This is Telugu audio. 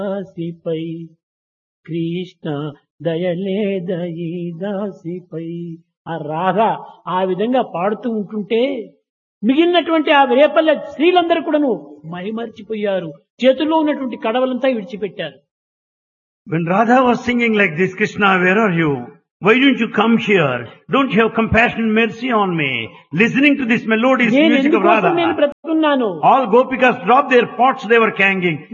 దాసిపై కృష్ణ దయలేదయి దాసిపై. ఆ రాధ ఆ విధంగా పాడుతూ ఉంటుంటే మిగిలినటువంటి ఆ రేపల్లె స్త్రీలందరూ కూడాను మైమర్చిపోయారు. చేతుల్లో ఉన్నటువంటి కడవలంతా విడిచిపెట్టారు. When Radha was singing like this, Krishna, where are you? Why don't you come here? Don't you have compassion and mercy on me? Listening to this melodious నేను music of ఎందుకోసం నేను Radha. బ్రతుకున్నాను? All gopikas dropped their pots they were carrying.